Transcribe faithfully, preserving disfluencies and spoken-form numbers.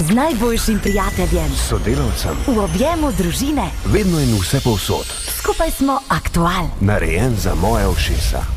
Z najboljšim prijateljem. S sodelavcem. V objemu družine. Vedno in vse povsod. Skupaj smo aktualni. Narejen za moje ušesa.